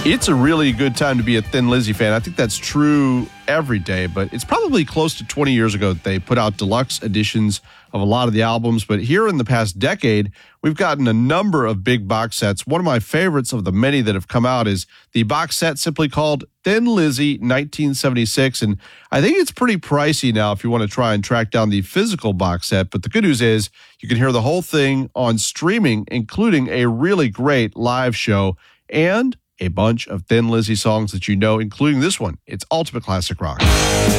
It's a really good time to be a Thin Lizzy fan. I think that's true every day, but it's probably close to 20 years ago that they put out deluxe editions of a lot of the albums. But here in the past decade, we've gotten a number of big box sets. One of my favorites of the many that have come out is the box set simply called Thin Lizzy 1976. And I think it's pretty pricey now if you want to try and track down the physical box set. But the good news is you can hear the whole thing on streaming, including a really great live show and a bunch of Thin Lizzy songs that you know, including this one. It's ultimate classic rock.